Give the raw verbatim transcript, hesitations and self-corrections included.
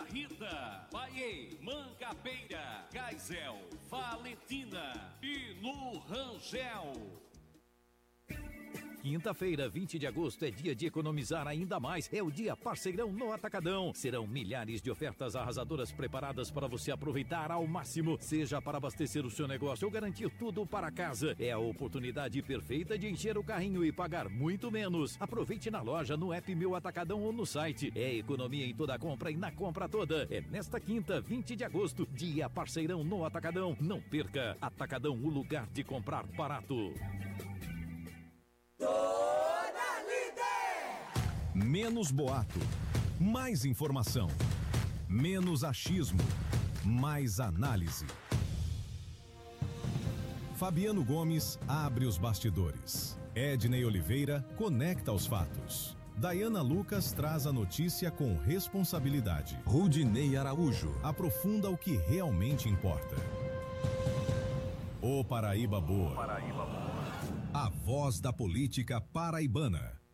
Rita, Paiê, Mangabeira, Geisel, Valentina e no Rangel. Quinta-feira, vinte de agosto, é dia de economizar ainda mais. É o dia parceirão no Atacadão. Serão milhares de ofertas arrasadoras preparadas para você aproveitar ao máximo. Seja para abastecer o seu negócio ou garantir tudo para casa. É a oportunidade perfeita de encher o carrinho e pagar muito menos. Aproveite na loja, no app Meu Atacadão ou no site. É economia em toda compra e na compra toda. É nesta quinta, vinte de agosto, dia parceirão no Atacadão. Não perca. Atacadão, o lugar de comprar barato. Dona Líder! Menos boato, mais informação. Menos achismo, mais análise. Fabiano Gomes abre os bastidores. Ednei Oliveira conecta os fatos. Dayana Lucas traz a notícia com responsabilidade. Rudinei Araújo aprofunda o que realmente importa. O Paraíba Boa. Paraíba Boa. A voz da política paraibana.